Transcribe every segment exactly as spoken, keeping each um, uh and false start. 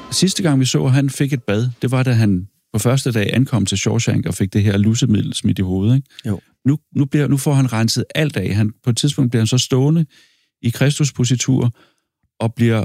Sidste gang vi så, at han fik et bad, det var, da han på første dag ankom til Shawshank og fik det her lussemiddel smidt i hovedet. Ikke? Jo. Nu, nu, bliver, nu får han renset alt af. Han, på et tidspunkt bliver han så stående i Kristuspositur, og bliver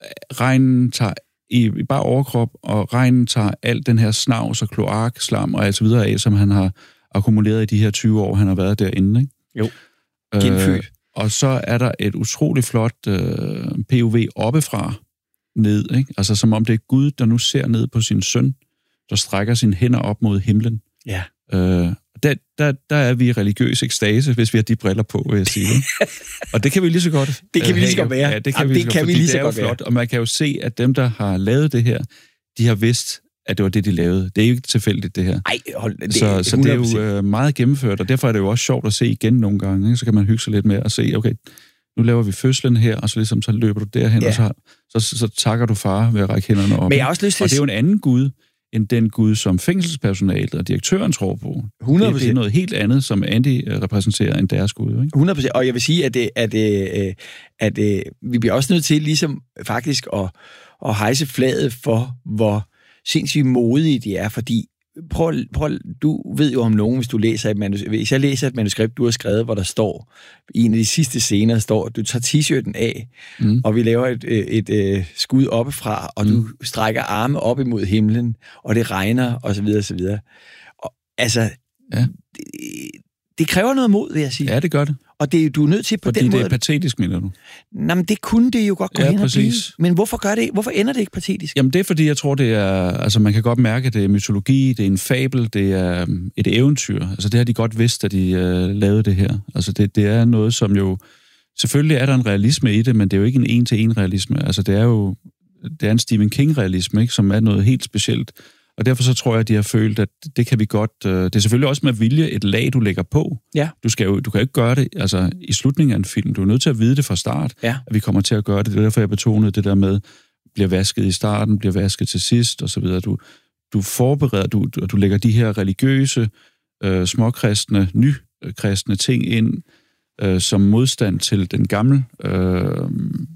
regnen tager i, i bare overkrop, og regnen tager alt den her snavs og kloak, slam og alt så videre af, som han har akkumuleret i de her tyve år, han har været derinde. Ikke? Jo. Genfødt. Øh, og så er der et utroligt flot øh, P O V oppefra ned, ikke? Altså som om det er Gud, der nu ser ned på sin søn, der strækker sine hænder op mod himlen. Ja. Øh, der, der, der er vi i religiøs ekstase, hvis vi har de briller på, vil jeg sige. Og det kan vi lige så godt Det kan vi lige så godt være. Ja, det kan Jamen, vi, det lige, kan vi lige så det er godt jo flot, være. og man kan jo se, at dem, der har lavet det her, de har vidst, at det var det, de lavede. Det er jo ikke tilfældigt, det her. Ej, hold, det, så, så det er jo øh, meget gennemført, og derfor er det jo også sjovt at se igen nogle gange. Ikke? Så kan man hygge sig lidt med at se, okay, nu laver vi fødslen her, og så ligesom så løber du derhen, ja. og så, så, så, så takker du far ved at række hænderne op. Men jeg har også lyst til og det er jo en anden Gud, end den Gud, som fængselspersonalet og direktøren tror på. hundrede procent. Det, det er noget helt andet, som Andy repræsenterer, end deres Gud. Ikke? hundrede procent. Og jeg vil sige, at, det, at, at, at, at vi bliver også nødt til ligesom faktisk at, at hejse flaget for, hvor sindssygt modige de er, fordi prøv, prøv, du ved jo om nogen, hvis du læser et manuskript. Hvis jeg læser et manuskript, du har skrevet, hvor der står, i en af de sidste scener står, du tager t-shirten af, mm. og vi laver et, et, et, et skud oppefra, og mm. du strækker arme op imod himlen, og det regner, og så videre, og så videre. Og, altså, ja. det, det kræver noget mod, vil jeg sige. Ja, det gør det. Og det, du er nødt til på Fordi den måde... det er patetisk, mener du? Nej, men det kunne det jo godt gå ja, hen og blive. Men hvorfor gør det? Hvorfor ender det ikke patetisk? Jamen det er fordi, jeg tror, det er... Altså man kan godt mærke, at det er mytologi, det er en fabel, det er et eventyr. Altså det har de godt vidst, da de øh, lavede det her. Altså det, det er noget, som jo... Selvfølgelig er der en realisme i det, men det er jo ikke en en-til-en realisme. Altså det er jo... Det er en Stephen King-realisme, ikke, som er noget helt specielt. Og derfor så tror jeg, at de har følt, at det kan vi godt... Øh, det er selvfølgelig også med vilje et lag, du lægger på. Ja. Du, skal jo, du kan jo ikke gøre det altså, i slutningen af en film. Du er nødt til at vide det fra start, ja. at vi kommer til at gøre det. Det er derfor, jeg betonede det der med, bliver vasket i starten, bliver vasket til sidst, og så videre. Du, du forbereder, du, du, du lægger de her religiøse, øh, småkristne, nykristne ting ind, øh, som modstand til den gamle... Øh,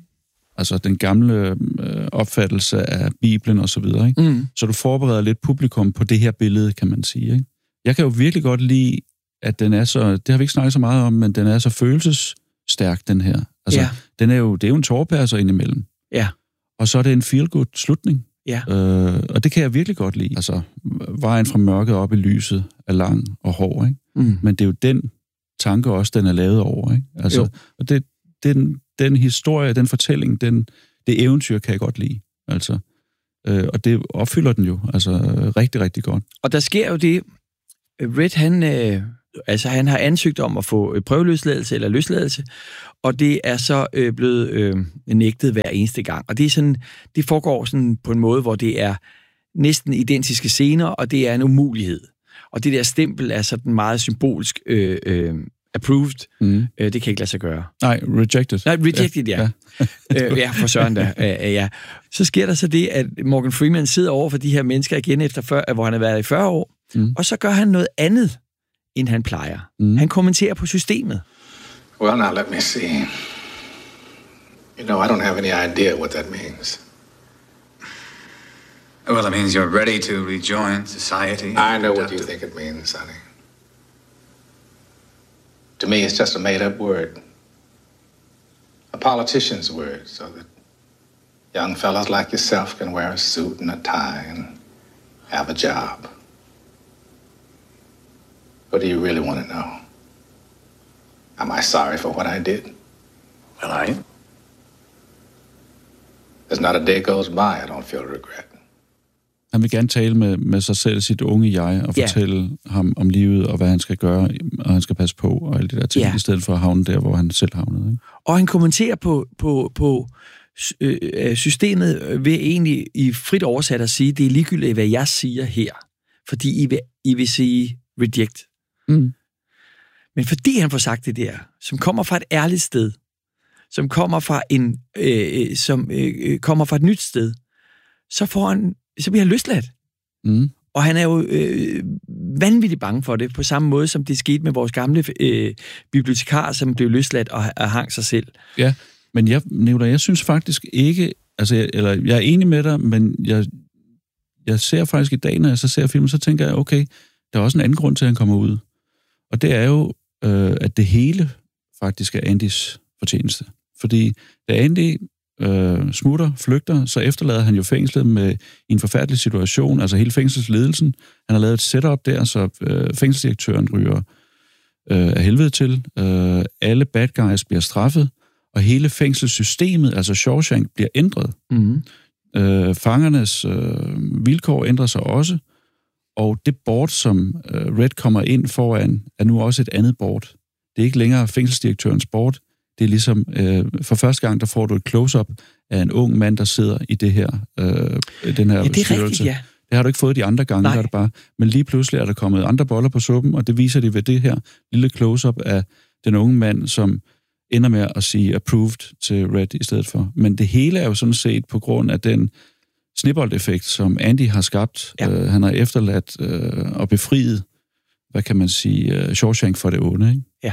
altså den gamle øh, opfattelse af Bibelen og så videre, ikke? Mm. Så du forbereder lidt publikum på det her billede, kan man sige, ikke? Jeg kan jo virkelig godt lide, at den er så, det har vi ikke snakket så meget om, men den er så følelsesstærk, den her. Altså, ja. den er jo, det er jo en tårepasser indimellem. Ja. Og så er det en feel-good slutning. Ja. Øh, og det kan jeg virkelig godt lide. Altså, vejen fra mørket op i lyset er lang og hård, ikke? Mm. Men det er jo den tanke også, den er lavet over, ikke? Altså, jo. Og det, den, den historie, den fortælling, den, det eventyr kan jeg godt lide. Altså, øh, og det opfylder den jo altså rigtig, rigtig godt. Og der sker jo det, Red, han, øh, altså, han har ansøgt om at få prøveløsladelse eller løsladelse, og det er så øh, blevet øh, nægtet hver eneste gang. Og det er sådan, det foregår sådan på en måde, hvor det er næsten identiske scener, og det er en umulighed. Og det der stempel er sådan meget symbolsk øh, øh, approved. Mm. Øh, det kan ikke lade sig gøre. Nej, rejected. Nej, rejected, ja. Ja, øh, ja for søren da. Øh, ja. Så sker der så det, at Morgan Freeman sidder over for de her mennesker igen, efter fyrre, hvor han har været i fyrre år, mm. og så gør han noget andet, end han plejer. Mm. Han kommenterer på systemet. Well, now let me see. You know, I don't have any idea what that means. Well, it means you're ready to rejoin society. I know what you think it means, Sonny. To me, it's just a made-up word. A politician's word, so that young fellas like yourself can wear a suit and a tie and have a job. What do you really want to know? Am I sorry for what I did? Well, I am. There's not a day goes by I don't feel regret. Han vil gerne tale med, med sig selv, sit unge jeg, og fortælle yeah. ham om livet, og hvad han skal gøre, og han skal passe på, og alle de der ting, yeah. i stedet for at havne der, hvor han selv havnede. Ikke? Og han kommenterer på, på, på øh, systemet ved egentlig i frit oversat at sige, det er ligegyldigt, hvad jeg siger her, fordi I vil, I vil sige reject. Mm. Men fordi han får sagt det der, som kommer fra et ærligt sted, som kommer fra en, øh, som øh, kommer fra et nyt sted, så får han så bliver han løsladt. Mm. Og han er jo øh, vanvittigt bange for det, på samme måde, som det skete med vores gamle øh, bibliotekar, som blev løsladt og, og hang sig selv. Ja, men jeg, Nicolai, jeg synes faktisk ikke, altså, jeg, eller, jeg er enig med dig, men jeg, jeg ser faktisk i dag, når jeg så ser filmen, så tænker jeg, okay, der er også en anden grund til, at han kommer ud. Og det er jo, øh, at det hele faktisk er Andys fortjeneste. Fordi da Andy øh, smutter, flygter, så efterlader han jo fængslet med en forfærdelig situation, altså hele fængselsledelsen. Han har lavet et setup der, så øh, fængselsdirektøren ryger øh, af helvede til. Øh, alle bad guys bliver straffet, og hele fængselssystemet, altså Shawshank, bliver ændret. Mm-hmm. Øh, fangernes øh, vilkår ændrer sig også, og det board, som øh, Red kommer ind foran, er nu også et andet board. Det er ikke længere fængselsdirektørens board. Det er ligesom, øh, for første gang, der får du et close-up af en ung mand, der sidder i det her, øh, den her ja, det er styrelse. rigtigt, ja. Det har du ikke fået de andre gange, der er det bare. Men lige pludselig er der kommet andre boller på suppen, og det viser de ved det her lille close-up af den unge mand, som ender med at sige approved til Red i stedet for. Men det hele er jo sådan set på grund af den snibboldeffekt, som Andy har skabt. Ja. Øh, han har efterladt øh, og befriet, hvad kan man sige, uh, Shawshank for det onde, ikke? Ja.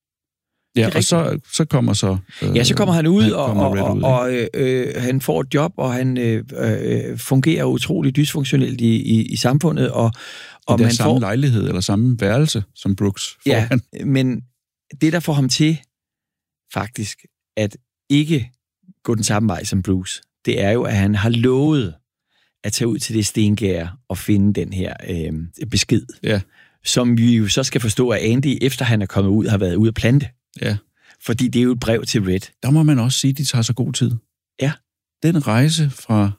Ja, og så, så kommer så... Øh, ja, så kommer han ud, han og, kommer og, ud, og øh, øh, han får et job, og han øh, øh, fungerer utroligt dysfunktionelt i, i, i samfundet, og, og I man samme får... lejlighed, eller samme værelse, som Brooks får Ja, han. men det, der får ham til, faktisk, at ikke gå den samme vej som Bruce, det er jo, at han har lovet at tage ud til det stengær og finde den her øh, besked, Ja. som vi jo så skal forstå, at Andy, efter han er kommet ud, har været ude at plante. Ja. Fordi det er jo et brev til Red. Der må man også sige, at de tager så god tid. Ja. Den rejse fra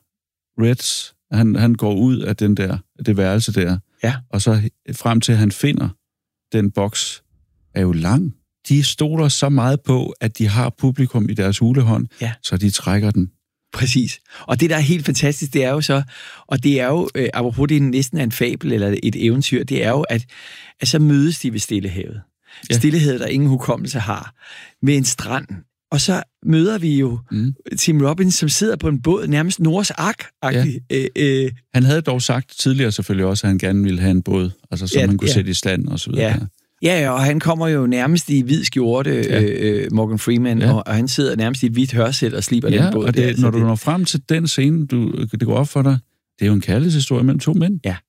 Reds, han, han går ud af den der, det værelse der, ja. og så frem til, at han finder den boks, er jo lang. De stoler så meget på, at de har publikum i deres hulehånd, ja. så de trækker den. Præcis. Og det, der er helt fantastisk, det er jo så, og det er jo, øh, apropos det næsten er en fabel eller et eventyr, det er jo, at, at så mødes de ved Stillehavet. Ja. Stillehavet, der ingen hukommelse har, med en strand. Og så møder vi jo mm. Tim Robbins, som sidder på en båd, nærmest Noahs Ark-agtig. Ja. Øh, øh. Han havde dog sagt tidligere selvfølgelig også, at han gerne ville have en båd, altså som ja, man kunne ja. sætte i stand og så videre. Ja. Ja, og han kommer jo nærmest i hvid skjorte, ja. øh, Morgan Freeman, ja. og, og han sidder nærmest i et hvidt hørsæt og sliber ja, den båd. Og det, der, når det... du når frem til den scene, du, det går op for dig, det er jo en kærlighedshistorie mellem to mænd. Ja.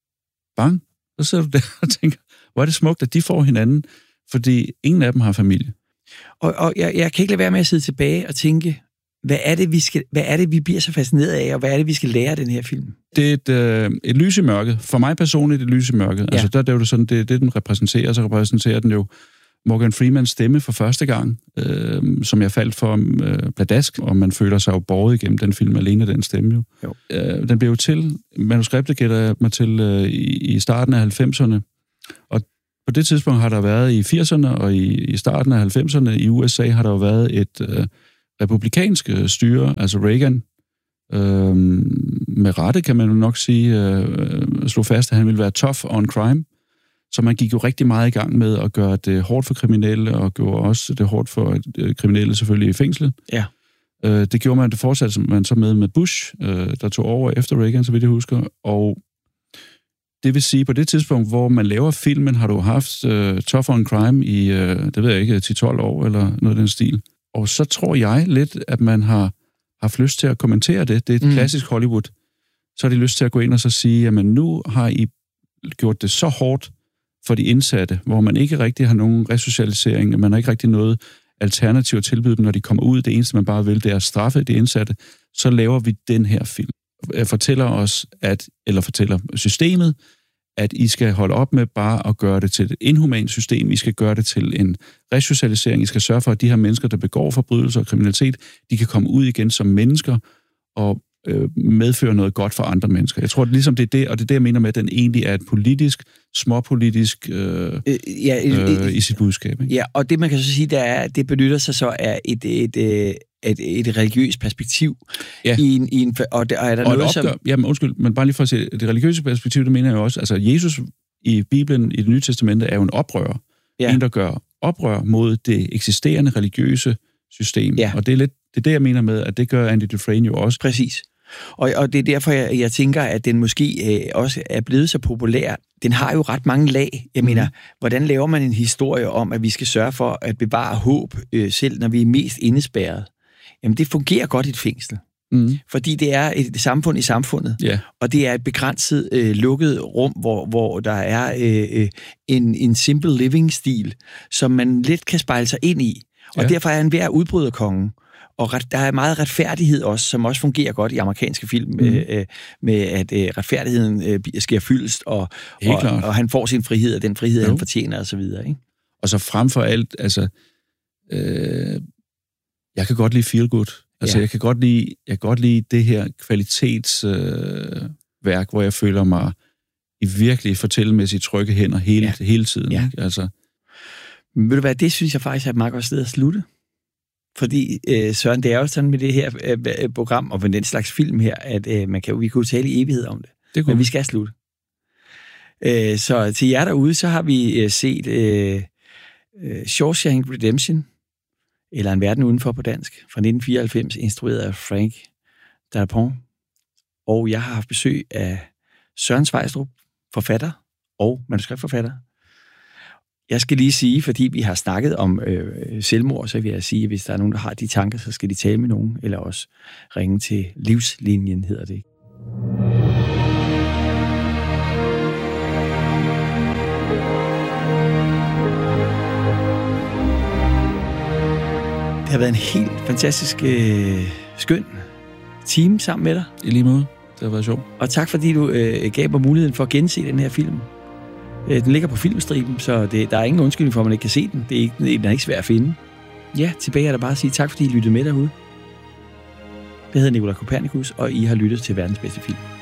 Bang. Så sidder du der og tænker, hvor er det smukt, at de får hinanden, fordi ingen af dem har familie. Og, og jeg, jeg kan ikke lade være med at sidde tilbage og tænke, hvad er det, vi skal, hvad er det, vi bliver så fascineret af, og hvad er det, vi skal lære af den her film? Det er et, øh, et lys i mørket. For mig personligt et lys i mørket. Ja. Altså, der, der er jo sådan, det, det den repræsenterer, så repræsenterer den jo Morgan Freemans stemme for første gang, øh, som jeg faldt for øh, pladask, og man føler sig jo båret igennem den film alene, den stemme jo. jo. Øh, den blev jo til, manuskriptet gætter jeg mig til øh, i, i starten af halvfemserne, og på det tidspunkt har der været i firserne, og i, i starten af halvfemserne i U S A har der jo været et øh, republikansk styre, altså Reagan, øh, med rette kan man jo nok sige, øh, slog fast, at han ville være tough on crime. Så man gik jo rigtig meget i gang med at gøre det hårdt for kriminelle, og gjorde også det hårdt for øh, kriminelle selvfølgelig i fængslet. Ja. Øh, det gjorde man, det fortsatte man så med med Bush, øh, der tog over efter Reagan, så vidt jeg husker. Og det vil sige, på det tidspunkt, hvor man laver filmen, har du haft øh, tough on crime i, øh, det ved jeg ikke, ti tolv år, eller noget af den stil. Og så tror jeg lidt, at man har haft lyst til at kommentere det. Det er et mm. klassisk Hollywood. Så har de lyst til at gå ind og så sige, jamen nu har I gjort det så hårdt for de indsatte, hvor man ikke rigtig har nogen resocialisering, man har ikke rigtig noget alternativ at tilbyde dem, når de kommer ud. Det eneste, man bare vil, det er at straffe de indsatte. Så laver vi den her film. Fortæller os, at, eller fortæller systemet, at I skal holde op med bare at gøre det til et inhumant system. I skal gøre det til en resocialisering. I skal sørge for, at de her mennesker, der begår forbrydelser og kriminalitet, de kan komme ud igen som mennesker og øh, medføre noget godt for andre mennesker. Jeg tror, det ligesom det er det, og det er det, jeg mener med, at den egentlig er et politisk, småpolitisk øh, øh, ja, øh, øh, i sit budskab. Ikke? Ja, og det man kan så sige, der er, det benytter sig så af et, et, et, et, et religiøst perspektiv. Ja. I en, i en, og, der, og er der og noget, opgør, som... Jamen undskyld, men bare lige for at se, det religiøse perspektiv, det mener jeg jo også, altså Jesus i Bibelen, i Det Nye Testamente, er jo en oprører. Ja. En, der gør oprør mod det eksisterende religiøse system. Ja. Og det er, lidt, det er det, jeg mener med, at det gør Andy Dufresne jo også. Præcis. Og, og det er derfor, jeg, jeg tænker, at den måske øh, også er blevet så populær. Den har jo ret mange lag. Jeg mener, mm. hvordan laver man en historie om, at vi skal sørge for at bevare håb, øh, selv når vi er mest indespærret? Jamen, det fungerer godt i et fængsel. Mm. Fordi det er et samfund i samfundet, Ja. og det er et begrænset, øh, lukket rum, hvor, hvor der er øh, en, en simple living-stil, som man let kan spejle sig ind i. Og Ja. derfor er enhver udbryderkonge. Og ret, der er meget retfærdighed også, som også fungerer godt i amerikanske film, mm. øh, med at øh, retfærdigheden øh, sker fyldest, og, og, og han får sin frihed, og den frihed, jo. han fortjener, og så videre. Ikke? Og så frem for alt, altså, øh, jeg kan godt lide feel good. Altså, ja. jeg, kan godt lide, jeg kan godt lide det her kvalitetsværk, øh, værk, hvor jeg føler mig i virkelig fortællemæssigt trygge hænder hele, ja. hele tiden. Ja. Ikke? Altså. Men ved du hvad, det synes jeg faktisk er et meget godt sted at slutte. Fordi, øh, Søren, det er jo sådan med det her øh, program, og med den slags film her, at øh, man kan, vi kan jo tale i evighed om det. det Men vi skal slutte. Øh, så til jer derude, så har vi øh, set øh, øh, Shawshank Redemption, eller En verden udenfor på dansk, fra nitten fireoghalvfems, instrueret af Frank Darabont. Og jeg har haft besøg af Søren Sveistrup, forfatter og manuskriptforfatter. Jeg skal lige sige, fordi vi har snakket om øh, selvmord, så vil jeg sige, at hvis der er nogen, der har de tanker, så skal de tale med nogen, eller også ringe til Livslinjen, hedder det. Det har været en helt fantastisk øh, skøn time sammen med dig. I lige måde. Det har været sjovt. Og tak, fordi du øh, gav mig muligheden for at gense den her film. Den ligger på Filmstriben, så det, der er ingen undskyldning for, at man ikke kan se den. Det er ikke, den er ikke svær at finde. Ja, tilbage er der bare at sige tak, fordi I lyttede med derude. Jeg hedder Nikolaj Kopernikus, og I har lyttet til verdens bedste film.